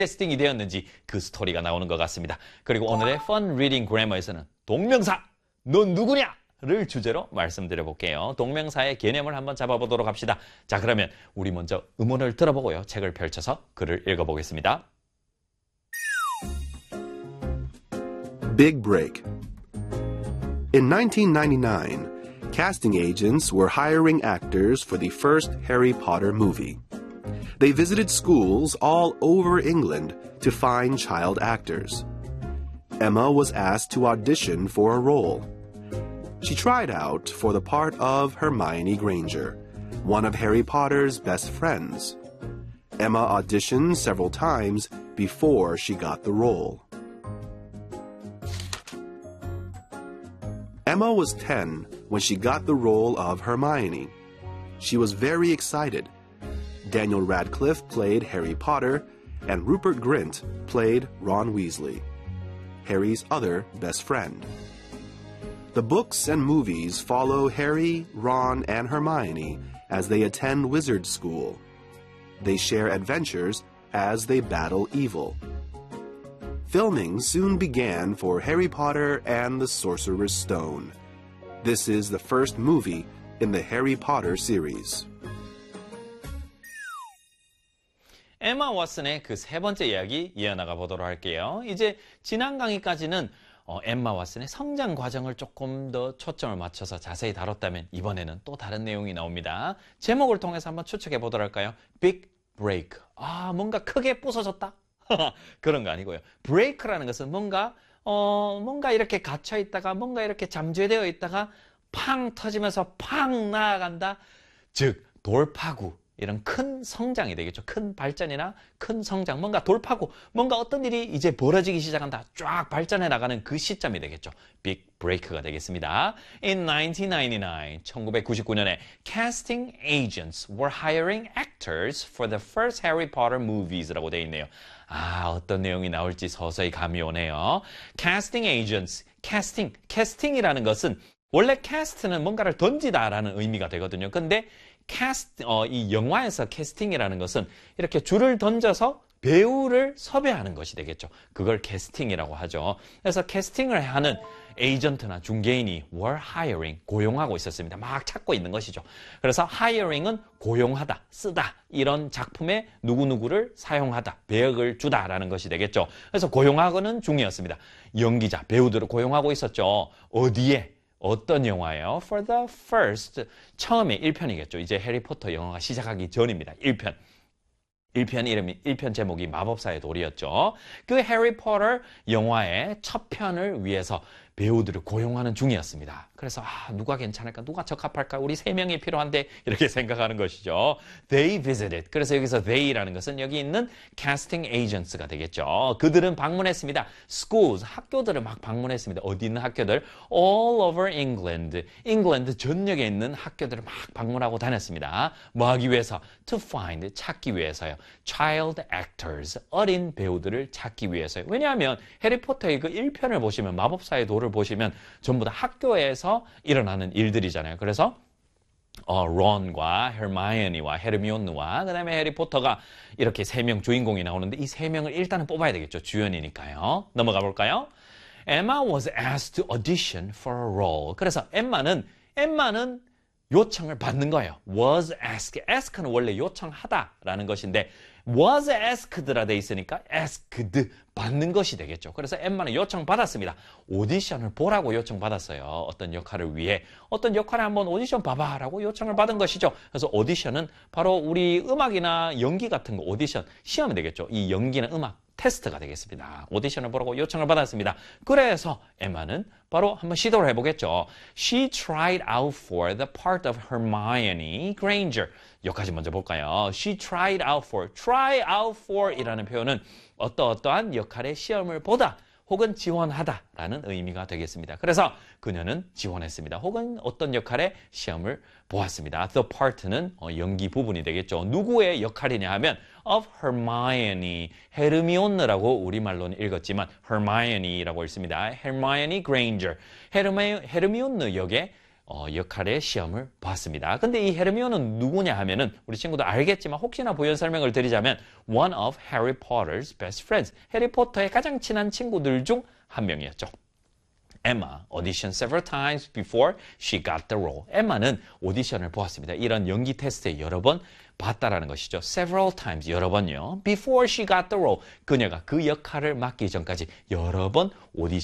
캐스팅이 되었는지 그 스토리가 나오는 것 같습니다. 그리고 오늘의 Fun Reading Grammar에서는 동명사, 넌 누구냐? 를 주제로 말씀드려 볼게요. 동명사의 개념을 한번 잡아보도록 합시다. 자, 그러면 우리 먼저 음원을 들어보고요. 책을 펼쳐서 글을 읽어보겠습니다. Big break. In 1999, casting agents were hiring actors for the first Harry Potter movie. They visited schools all over England to find child actors. Emma was asked to audition for a role. She tried out for the part of Hermione Granger, one of Harry Potter's best friends. Emma auditioned several times before she got the role. Emma was 10 when she got the role of Hermione. She was very excited. Daniel Radcliffe played Harry Potter, and Rupert Grint played Ron Weasley, Harry's other best friend. The books and movies follow Harry, Ron, and Hermione as they attend wizard school. They share adventures as they battle evil. Filming soon began for Harry Potter and the Sorcerer's Stone. This is the first movie in the Harry Potter series. 에마 왓슨의 그 세 번째 이야기 이어나가 보도록 할게요. 이제 지난 강의까지는 엠마 왓슨의 성장 과정을 조금 더 초점을 맞춰서 자세히 다뤘다면 이번에는 또 다른 내용이 나옵니다. 제목을 통해서 한번 추측해 보도록 할까요? Big break. 아, 뭔가 크게 부서졌다? 그런 거 아니고요. break라는 것은 뭔가 이렇게 갇혀 있다가 뭔가 이렇게 잠재되어 있다가 팡 터지면서 팡 나아간다. 즉 돌파구. 이런 큰 성장이 되겠죠. 큰 발전이나 큰 성장, 뭔가 돌파구, 뭔가 어떤 일이 이제 벌어지기 시작한다. 쫙 발전해 나가는 그 시점이 되겠죠. Big break가 되겠습니다. In 1999년에 casting agents were hiring actors for the first Harry Potter movies라고 되어 있네요. 아, 어떤 내용이 나올지 서서히 감이 오네요. Casting agents, casting이라는 것은 원래 cast는 뭔가를 던지다라는 의미가 되거든요. 근데 이 영화에서 캐스팅이라는 것은 이렇게 줄을 던져서 배우를 섭외하는 것이 되겠죠. 그걸 캐스팅이라고 하죠. 그래서 캐스팅을 하는 에이전트나 중개인이 were hiring, 고용하고 있었습니다. 막 찾고 있는 것이죠. 그래서 hiring은 고용하다, 쓰다, 이런 작품에 누구누구를 사용하다, 배역을 주다라는 것이 되겠죠. 그래서 고용하고는 중이었습니다. 연기자, 배우들을 고용하고 있었죠. 어디에? 어떤 영화예요? For the first, 처음에 1편이겠죠. 이제 해리포터 영화가 시작하기 전입니다. 1편. 1편 제목이 마법사의 돌이었죠. 그 해리포터 영화의 첫 편을 위해서 배우들을 고용하는 중이었습니다. 그래서 누가 괜찮을까? 누가 적합할까? 우리 3명이 필요한데 이렇게 생각하는 것이죠. They visited. 그래서 여기서 they라는 것은 여기 있는 casting agents가 되겠죠. 그들은 방문했습니다. Schools, 학교들을 막 방문했습니다. 어디 있는 학교들? All over England. 잉글랜드 전역에 있는 학교들을 막 방문하고 다녔습니다. 뭐 하기 위해서? To find, 찾기 위해서요. Child actors, 어린 배우들을 찾기 위해서요. 왜냐하면 해리포터의 그 1편을 보시면 마법사의 돌을 보시면 전부 다 학교에서 일어나는 일들이잖아요. 그래서 론과 헤르마이오니와 헤르미온느와 그 다음에 해리포터가 이렇게 3명 주인공이 나오는데 이 3명을 일단은 뽑아야 되겠죠. 주연이니까요. 넘어가 볼까요? Emma was asked to audition for a role. 그래서 엠마는 요청을 받는 거예요. was asked. ask는 원래 요청하다라는 것인데 was asked라 돼 있으니까 asked, 받는 것이 되겠죠. 그래서 엠마는 요청받았습니다. 오디션을 보라고 요청받았어요. 어떤 역할을 위해. 어떤 역할에 한번 오디션 봐봐라고 요청을 받은 것이죠. 그래서 오디션은 바로 우리 음악이나 연기 같은 거 오디션, 시험이 되겠죠. 이 연기나 음악. 테스트가 되겠습니다. 오디션을 보라고 요청을 받았습니다. 그래서 엠마는 바로 한번 시도를 해보겠죠. She tried out for the part of Hermione Granger. 여기까지 먼저 볼까요? She tried out for. try out for 이라는 표현은 어떠한 역할의 시험을 보다 혹은 지원하다라는 의미가 되겠습니다. 그래서 그녀는 지원했습니다. 혹은 어떤 역할의 시험을 보았습니다. The part는 연기 부분이 되겠죠. 누구의 역할이냐 하면 of Hermione, 헤르미온느라고 우리말로는 읽었지만 Hermione라고 읽습니다. Hermione Granger, 헤르미온느 역의 역할의 시험을 봤습니다. 근데 이 헤르미온은 누구냐 하면은 우리 친구도 알겠지만 혹시나 부연 설명을 드리자면 one of Harry Potter's best friends. 해리포터의 가장 친한 친구들 중 한 명이었죠. Emma auditioned several times before she got the role. 엠마는 오디션을 보았습니다. 이런 연기 테스트에 여러 번 봤다라는 것이죠. Several times, 여러 번요. Before she got the role. 그녀가 그 역할을 맡기 전까지 여러 번 오디션